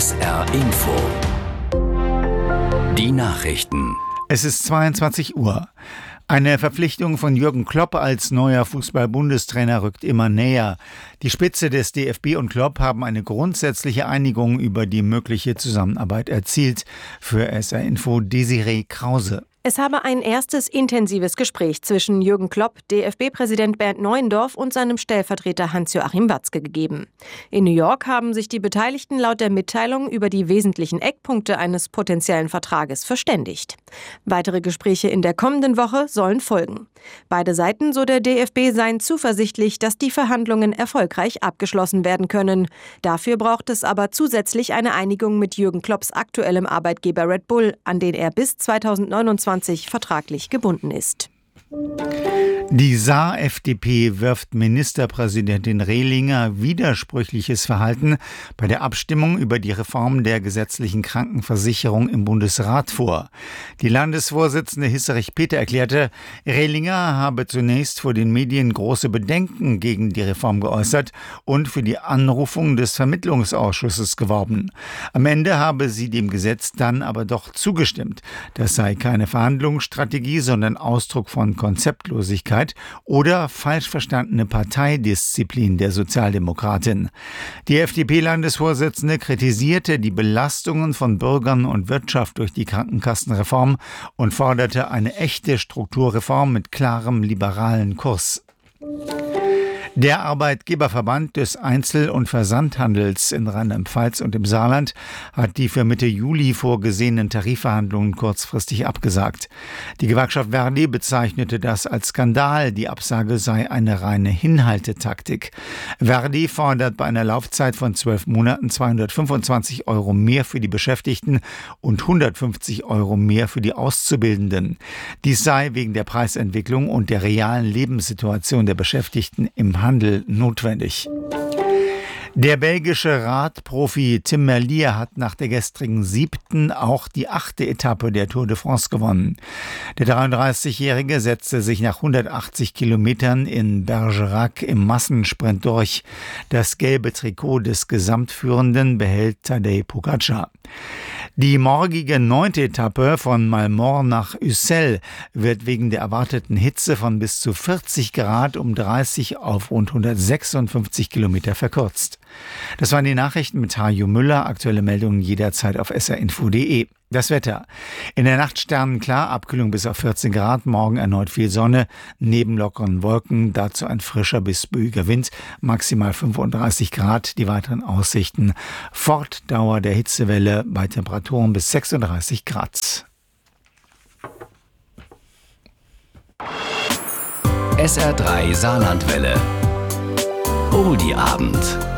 SR Info. Die Nachrichten. Es ist 22 Uhr. Eine Verpflichtung von Jürgen Klopp als neuer Fußball-Bundestrainer rückt immer näher. Die Spitze des DFB und Klopp haben eine grundsätzliche Einigung über die mögliche Zusammenarbeit erzielt. Für SR Info Desiree Krause. Es habe ein erstes intensives Gespräch zwischen Jürgen Klopp, DFB-Präsident Bernd Neuendorf und seinem Stellvertreter Hans-Joachim Watzke gegeben. In New York haben sich die Beteiligten laut der Mitteilung über die wesentlichen Eckpunkte eines potenziellen Vertrages verständigt. Weitere Gespräche in der kommenden Woche sollen folgen. Beide Seiten, so der DFB, seien zuversichtlich, dass die Verhandlungen erfolgreich abgeschlossen werden können. Dafür braucht es aber zusätzlich eine Einigung mit Jürgen Klopps aktuellem Arbeitgeber Red Bull, an den er bis 2029 vertraglich gebunden ist. Die Saar-FDP wirft Ministerpräsidentin Rehlinger widersprüchliches Verhalten bei der Abstimmung über die Reform der gesetzlichen Krankenversicherung im Bundesrat vor. Die Landesvorsitzende Hisserich-Peter erklärte, Rehlinger habe zunächst vor den Medien große Bedenken gegen die Reform geäußert und für die Anrufung des Vermittlungsausschusses geworben. Am Ende habe sie dem Gesetz dann aber doch zugestimmt. Das sei keine Verhandlungsstrategie, sondern Ausdruck von Konzeptlosigkeit oder falsch verstandene Parteidisziplin der Sozialdemokratin. Die FDP-Landesvorsitzende kritisierte die Belastungen von Bürgern und Wirtschaft durch die Krankenkassenreform und forderte eine echte Strukturreform mit klarem liberalen Kurs. Der Arbeitgeberverband des Einzel- und Versandhandels in Rheinland-Pfalz und im Saarland hat die für Mitte Juli vorgesehenen Tarifverhandlungen kurzfristig abgesagt. Die Gewerkschaft Verdi bezeichnete das als Skandal. Die Absage sei eine reine Hinhaltetaktik. Verdi fordert bei einer Laufzeit von 12 Monaten 225 € mehr für die Beschäftigten und 150 € mehr für die Auszubildenden. Dies sei wegen der Preisentwicklung und der realen Lebenssituation der Beschäftigten im Handel notwendig. Der belgische Radprofi Tim Merlier hat nach der gestrigen 7. auch die 8. Etappe der Tour de France gewonnen. Der 33-Jährige setzte sich nach 180 Kilometern in Bergerac im Massensprint durch. Das gelbe Trikot des Gesamtführenden behält Tadej Pogačar. Die morgige 9. Etappe von Malmort nach Ussel wird wegen der erwarteten Hitze von bis zu 40 Grad um 30 auf rund 156 Kilometer verkürzt. Das waren die Nachrichten mit Hajo Müller. Aktuelle Meldungen jederzeit auf srinfo.de. Das Wetter. In der Nacht sternenklar, Abkühlung bis auf 14 Grad, morgen erneut viel Sonne, neben lockeren Wolken, dazu ein frischer bis böiger Wind, maximal 35 Grad, die weiteren Aussichten. Fortdauer der Hitzewelle bei Temperaturen bis 36 Grad. SR3 Saarlandwelle. Oldie Abend.